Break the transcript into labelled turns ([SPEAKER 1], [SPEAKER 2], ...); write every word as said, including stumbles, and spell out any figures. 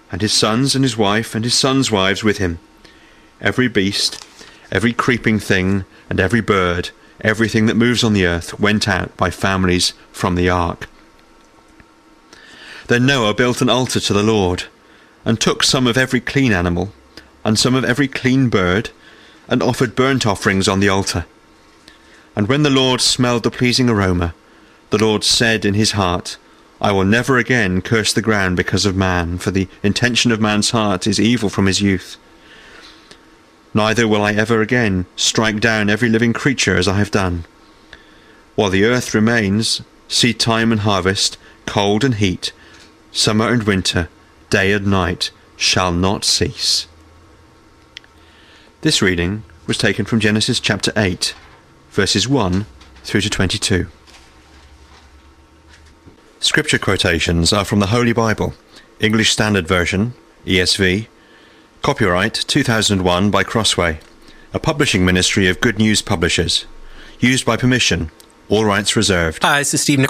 [SPEAKER 1] and his sons and his wife and his sons' wives with him, every beast, every creeping thing, and every bird, everything that moves on the earth, went out by families from the ark. Then Noah built an altar to the Lord, and took some of every clean animal, and some of every clean bird, and offered burnt offerings on the altar. And when the Lord smelled the pleasing aroma, the Lord said in his heart, I will never again curse the ground because of man, for the intention of man's heart is evil from his youth. Neither will I ever again strike down every living creature as I have done. While the earth remains, seed time and harvest, cold and heat, summer and winter, day and night, shall not cease. This reading was taken from Genesis chapter eight, verses one through to twenty-two. Scripture quotations are from the Holy Bible, English Standard Version, E S V, copyright two thousand one by Crossway, a publishing ministry of Good News Publishers, used by permission, all rights reserved.
[SPEAKER 2] Hi, this is Steve Nichols.